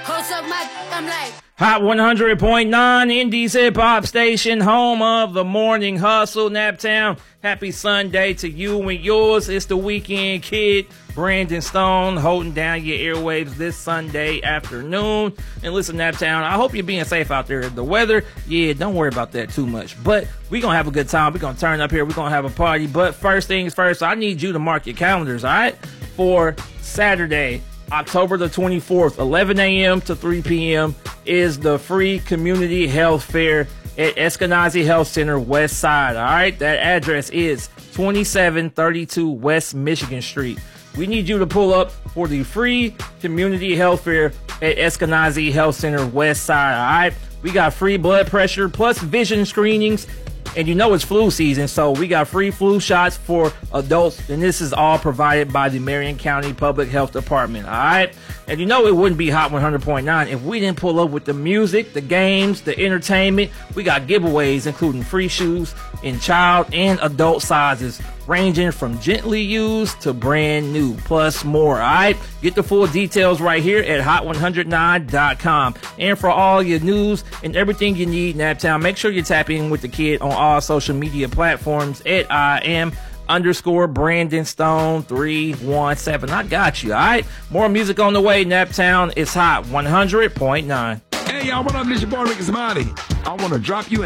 Hot 100.9, Indies Hip Hop Station, home of the morning hustle, Naptown. Happy Sunday to you and yours. It's the weekend kid, Brandon Stone, holding down your airwaves this Sunday afternoon. And listen, Naptown, I hope you're being safe out there. The weather, don't worry about that too much. But we're going to have a good time. We're going to turn up here. We're going to have a party. But first things first, I need you to mark your calendars, all right? For Saturday, October the 24th, 11 a.m. to 3 p.m. is the free community health fair at Eskenazi Health Center West Side. All right, that address is 2732 West Michigan Street. We need you to pull up for the free community health fair at Eskenazi Health Center West Side. All right, we got free blood pressure plus vision screenings. And you know it's flu season, so we got free flu shots for adults, and this is all provided by the Marion County Public Health Department, all right? And you know it wouldn't be Hot 100.9 if we didn't pull up with the music, the games, the entertainment. We got giveaways, including free shoes in child and adult sizes, ranging from gently used to brand new, plus more, all right? Get the full details right here at hot109.com. And for all your news and everything you need, Naptown, make sure you tap in with the kid on all social media platforms at @Brandon Stone 317. I got you, all right? More music on the way, Naptown. It's Hot 100.9. Hey, y'all, what up? This your boy, Ricky Smiley. I want to drop you